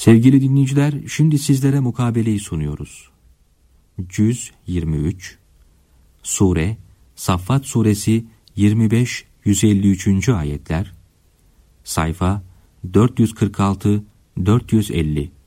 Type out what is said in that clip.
Sevgili dinleyiciler, şimdi sizlere mukabeleyi sunuyoruz. Cüz 23, Sure, Saffat Suresi 25-153. ayetler, sayfa 446-450.